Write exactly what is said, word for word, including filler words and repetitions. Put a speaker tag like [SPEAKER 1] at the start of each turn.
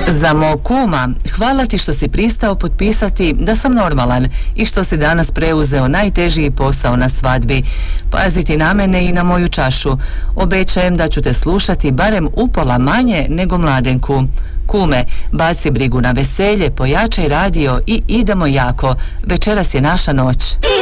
[SPEAKER 1] Za mog kuma, hvala ti što si pristao potpisati da sam normalan i što si danas preuzeo najtežiji posao na svadbi. Paziti na mene i na moju čašu. Obećajem da ću te slušati barem upola manje nego Mladenku. Kume, baci brigu na veselje, pojačaj radio i idemo jako. Večeras je naša noć.